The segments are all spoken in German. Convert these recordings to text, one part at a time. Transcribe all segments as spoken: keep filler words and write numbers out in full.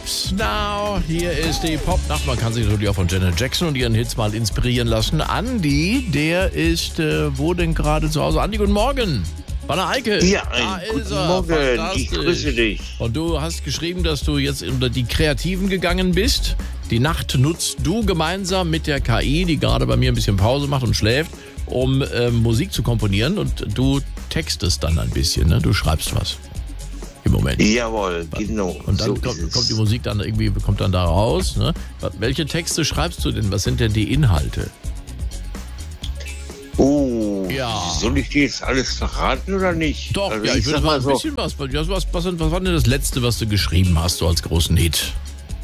Stops Now. Hier ist die Popnacht. Man kann sich natürlich auch von Janet Jackson und ihren Hits mal inspirieren lassen. Andi, der ist, äh, wo denn gerade zu Hause? Andi, guten Morgen. Banner Eike. Ja, ein guten Morgen. Ich grüße dich. Und du hast geschrieben, dass du jetzt unter die Kreativen gegangen bist. Die Nacht nutzt du gemeinsam mit der K I, die gerade bei mir ein bisschen Pause macht und schläft, um äh, Musik zu komponieren. Und du textest dann ein bisschen, ne? Du schreibst was. Im Moment. Jawohl, genau. Und dann so kommt, kommt die Musik dann irgendwie, kommt dann da raus. Ne? Welche Texte schreibst du denn? Was sind denn die Inhalte? Oh, ja. Soll ich dir jetzt alles verraten oder nicht? Doch, also ja, ich, ich würde mal ein so. bisschen was. Was, was, was, was war denn das Letzte, was du geschrieben hast, so als großen Hit?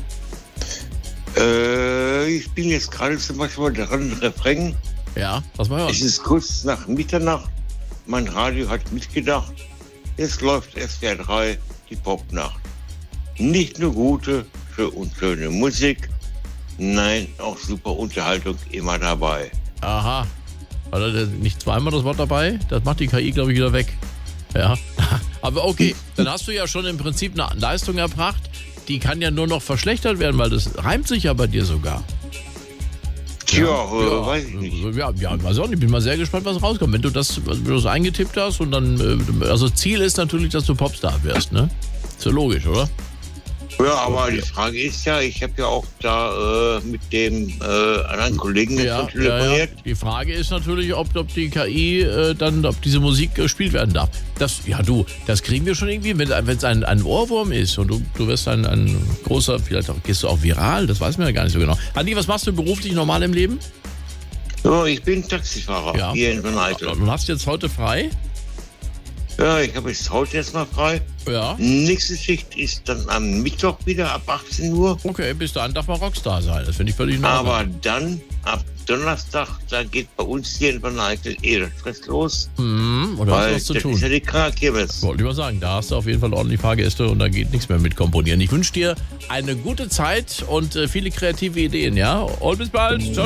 Äh, ich bin jetzt gerade zum Beispiel dran, Refrain. Ja, was war das? Es ist kurz nach Mitternacht. Mein Radio hat mitgedacht. Es läuft S W R drei, die Popnacht. Nicht nur gute und schöne Musik, nein, auch super Unterhaltung immer dabei. Aha. War da nicht zweimal das Wort dabei? Das macht die K I, glaube ich, wieder weg. Ja. Aber okay, dann hast du ja schon im Prinzip eine Leistung erbracht. Die kann ja nur noch verschlechtert werden, weil das reimt sich ja bei dir sogar. Tja, Ja, äh, ja, weiß ich nicht. Ja, ja, weiß auch nicht. Ich bin mal sehr gespannt, was rauskommt. Wenn du das, wenn du das eingetippt hast und dann, also Ziel ist natürlich, dass du Popstar wirst, ne? Ist ja logisch, oder? Ja, aber die Frage ist ja, ich habe ja auch da äh, mit dem äh, anderen Kollegen Ja, schon telefoniert. ja, ja. Die Frage ist natürlich, ob, ob die K I äh, dann, ob diese Musik gespielt werden darf. Das, ja du, das kriegen wir schon irgendwie, wenn es ein, ein Ohrwurm ist und du, du wirst ein, ein großer, vielleicht auch, gehst du auch viral, das weiß man ja gar nicht so genau. Andi, was machst du beruflich normal im Leben? So, ich bin Taxifahrer Ja. hier in Bonn-Eickel. Du hast jetzt heute frei? Ja, ich habe jetzt heute erstmal frei. Ja. Nächste Schicht ist dann am Mittwoch wieder ab achtzehn Uhr. Okay, bis dahin darf man Rockstar sein. Das finde ich völlig normal. Aber dann ab Donnerstag, da geht bei uns hier in Bonn-Eickel eh der Stress los. Mhm, oder hast Weil du was zu das tun? ist ja die Krankenkirmes. Wollte ich mal sagen, da hast du auf jeden Fall ordentlich Fahrgäste und da geht nichts mehr mit komponieren. Ich wünsche dir eine gute Zeit und äh, viele kreative Ideen, ja? Und bis bald. Ciao.